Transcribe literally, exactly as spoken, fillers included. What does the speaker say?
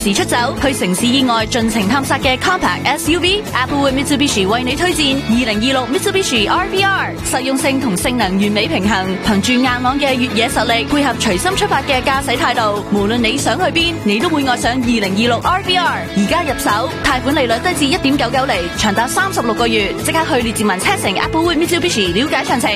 時出走去城市以外盡情探索嘅 Compact S U V，Applewood Mitsubishi 為你推薦二零二六 Mitsubishi R V R， 實用性同性能完美平衡，憑住硬朗嘅越野實力，配合隨心出發嘅駕駛態度，無論你想去邊，你都會愛上二零二六 R V R。而家入手，貸款利率低至一點九九厘，長達三十六個月，即刻去列治文車城 Applewood Mitsubishi 了解詳情。